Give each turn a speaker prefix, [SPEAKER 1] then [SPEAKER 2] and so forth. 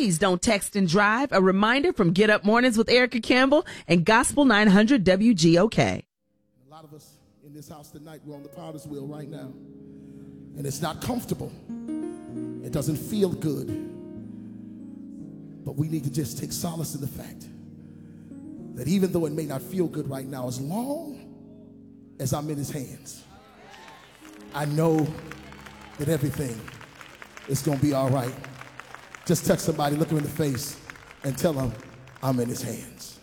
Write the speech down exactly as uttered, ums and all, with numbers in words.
[SPEAKER 1] Please don't text and drive. A reminder from Get Up Mornings with Erica Campbell and Gospel nine hundred W G O K.
[SPEAKER 2] A lot of us in this house tonight, we're on the potter's wheel right now. And it's not comfortable. It doesn't feel good. But we need to just take solace in the fact that even though it may not feel good right now, as long as I'm in his hands, I know that everything is going to be all right. Just touch somebody, look them in the face, and tell them I'm in his hands.